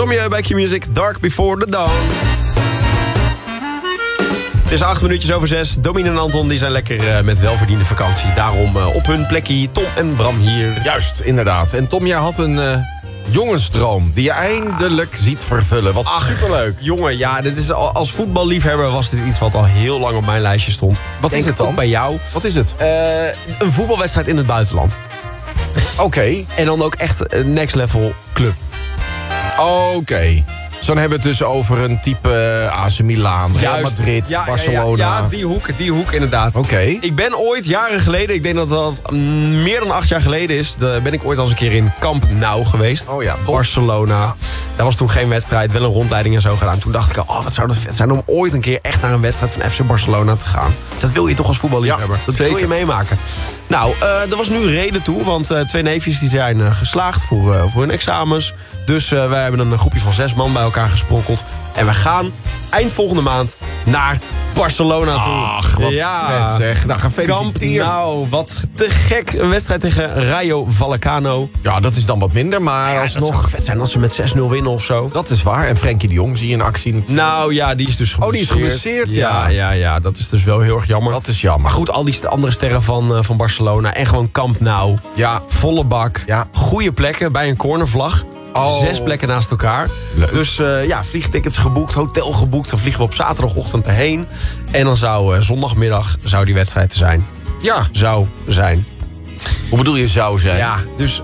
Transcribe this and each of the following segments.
Tommy bij Q-Music, Dark Before the Dawn. Het is 8 minuutjes over 6. Domien en Anton die zijn lekker met welverdiende vakantie. Daarom op hun plekje Tom en Bram hier. Juist, inderdaad. En Tom, jij had een jongensdroom die je eindelijk ziet vervullen. Wat superleuk. Jongen, ja, dit is, als voetballiefhebber was dit iets wat al heel lang op mijn lijstje stond. Wat is het dan? Ook bij jou. Wat is het? Een voetbalwedstrijd in het buitenland. Oké. En dan ook echt een next level club. Oké. Dus dan hebben we het dus over een type AC Milan, Real Madrid, Barcelona. Ja, die hoek inderdaad. Oké. Ik ben ooit, jaren geleden, ik denk dat dat meer dan 8 jaar geleden is... ben ik ooit al eens een keer in Camp Nou geweest. Oh ja, top. Barcelona. Ja. Daar was toen geen wedstrijd, wel een rondleiding en zo gedaan. Toen dacht ik al, wat zou dat vet zijn om ooit een keer echt naar een wedstrijd van FC Barcelona te gaan. Dat wil je toch als voetballiefhebber? Ja, dat zeker. wil je meemaken. Nou, er was nu reden toe, want 2 neefjes die zijn geslaagd voor hun examens. Dus wij hebben een groepje van 6 man bij elkaar gesprokkeld. En we gaan eind volgende maand naar Barcelona toe. Ach, wat vet zeg. Nou, gefeliciteerd. Nou, wat te gek. Een wedstrijd tegen Rayo Vallecano. Ja, dat is dan wat minder, maar Dat alsnog... zou vet zijn als ze met 6-0 winnen of zo. Dat is waar. En Frenkie de Jong zie je in actie natuurlijk. Nou ja, die is dus geblesseerd. die is geblesseerd, ja. Ja, dat is dus wel heel erg jammer. Dat is jammer. Maar goed, al die andere sterren van Barcelona. En gewoon Camp Nou. Ja. Volle bak. Ja. Goede plekken bij een cornervlag. Oh. 6 plekken naast elkaar. Leuk. Dus vliegtickets geboekt, hotel geboekt. Dan vliegen we op zaterdagochtend erheen. En dan zou zondagmiddag die wedstrijd er zijn. Ja. Zou zijn. Hoe bedoel je zou zijn? Ja, dus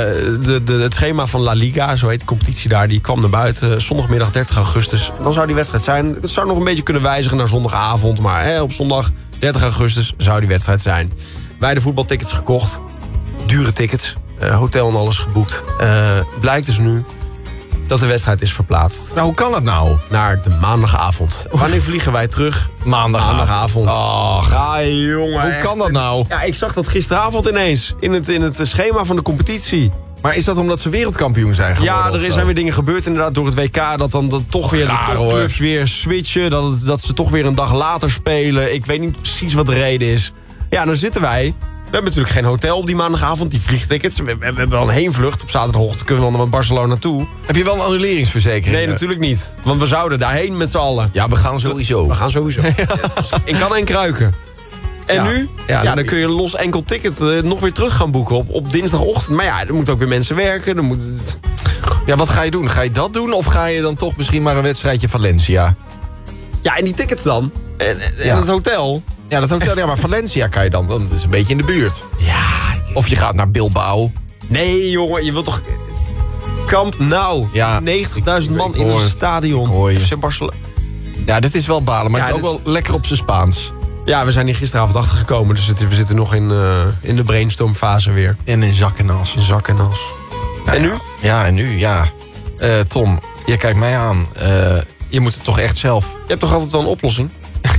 het schema van La Liga, zo heet de competitie daar, die kwam naar buiten. Zondagmiddag 30 augustus. Dan zou die wedstrijd zijn. Het zou nog een beetje kunnen wijzigen naar zondagavond. Maar op zondag 30 augustus zou die wedstrijd zijn. Wij de voetbaltickets gekocht. Dure tickets. Hotel en alles geboekt. Blijkt dus nu dat de wedstrijd is verplaatst. Nou, hoe kan dat nou? Naar de maandagavond. Wanneer vliegen wij terug? Maandagavond. Ach, ja, jongen. hoe kan dat nou? Ja, ik zag dat gisteravond ineens. In het schema van de competitie. Maar is dat omdat ze wereldkampioen zijn geworden? Ja, er zijn weer dingen gebeurd inderdaad door het WK. Dat toch weer de topclubs weer switchen. Dat ze toch weer een dag later spelen. Ik weet niet precies wat de reden is. Ja, dan zitten wij. We hebben natuurlijk geen hotel op die maandagavond. Die vliegtickets. We hebben wel een heenvlucht. Op zaterdagochtend kunnen we dan naar Barcelona toe. Heb je wel een annuleringsverzekering? Nee, natuurlijk niet. Want we zouden daarheen met z'n allen. Ja, we gaan sowieso. We gaan sowieso. In kan en kruiken. En ja. nu? Ja, dan kun je los enkel ticket nog weer terug gaan boeken op dinsdagochtend. Maar ja, er moeten ook weer mensen werken. Ja, wat ga je doen? Ga je dat doen? Of ga je dan toch misschien maar een wedstrijdje Valencia? Ja, en die tickets dan? En Ja. het hotel? Ja, dat hotel. Ja, maar Valencia kan je dan. Dat is een beetje in de buurt. Ja. Of je gaat naar Bilbao. Nee, jongen, je wilt toch... Camp Nou. Ja. 90.000 man in een stadion. Ik hoor je. FC Barcelona. Ja, dit is wel balen. Maar Ja, het is ook wel lekker op zijn Spaans. Ja, we zijn hier gisteravond achter gekomen. Dus we zitten nog in de brainstormfase weer. En in zak en as. In zak en as. Ja, En nu? Ja, en nu, ja. Tom, je kijkt mij aan. Je moet het toch echt zelf. Je hebt toch altijd wel een oplossing?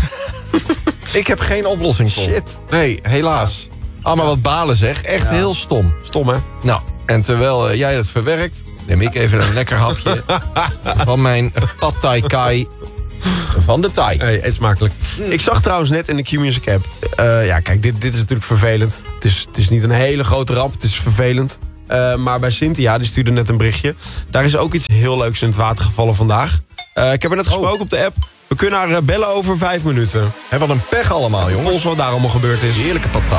Ik heb geen oplossing, Tom. Shit. Nee, helaas. Maar wat balen zeg. Echt heel stom. Stom, hè? Nou, en terwijl jij het verwerkt, neem ik even een lekker hapje van mijn pad thai kai van de Thai. Hey, eet smakelijk. Ik zag trouwens net in de Q-Music app... ja, kijk, dit is natuurlijk vervelend. Het is niet een hele grote ramp, het is vervelend. Maar bij Cynthia, die stuurde net een berichtje. Daar is ook iets heel leuks in het water gevallen vandaag. Ik heb haar net gesproken op de app. We kunnen haar bellen over 5 minuten. Wat een pech allemaal, jongens. Ons wat daar allemaal gebeurd is. Heerlijke pad thai.